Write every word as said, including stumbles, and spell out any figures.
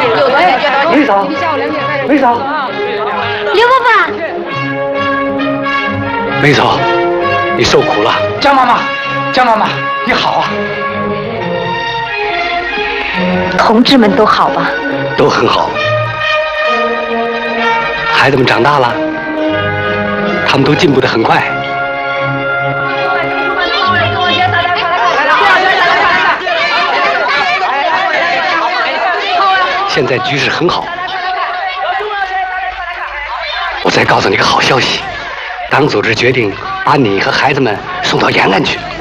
梅嫂，梅嫂， 刘伯伯， 梅嫂，你受苦了。 江妈妈，江妈妈，你好啊！ 同志们都好吧？ 都很好。孩子们长大了，他们都进步得很快。现在局势很好。我再告诉你个好消息，党组织决定把你和孩子们送到延安去。